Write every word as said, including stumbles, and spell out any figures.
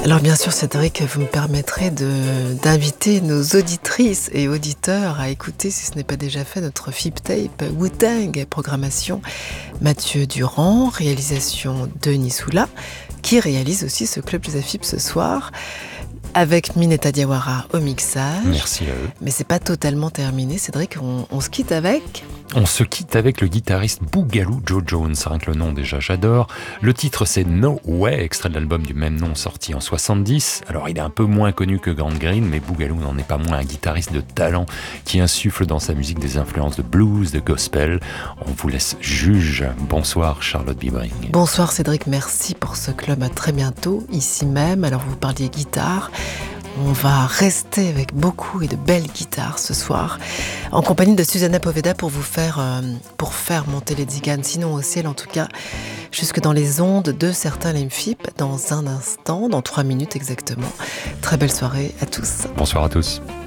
Alors bien sûr, Cédric, vous me permettrez de, d'inviter nos auditrices et auditeurs à écouter, si ce n'est pas déjà fait, notre Fip Tape Wu-Tang, programmation Mathieu Durand, réalisation Denis Soula, qui réalise aussi ce Club des Afip ce soir, avec Mineta Diawara au mixage. Merci à eux. Mais c'est pas totalement terminé, Cédric, on, on se quitte avec... On se quitte avec le guitariste Boogaloo Joe Jones, rien que le nom déjà j'adore. Le titre c'est No Way, extrait de l'album du même nom sorti en soixante-dix. Alors il est un peu moins connu que Grant Green, mais Boogaloo n'en est pas moins un guitariste de talent qui insuffle dans sa musique des influences de blues, de gospel. On vous laisse juge. Bonsoir Charlotte Bibring. Bonsoir Cédric, merci pour ce club, à très bientôt, ici même. Alors vous parliez guitare. On va rester avec beaucoup et de belles guitares ce soir, en compagnie de Susanna Poveda pour vous faire, euh, pour faire monter les Zigan, sinon au ciel en tout cas, jusque dans les ondes de certains Lemfip, dans un instant, dans trois minutes exactement. Très belle soirée à tous. Bonsoir à tous.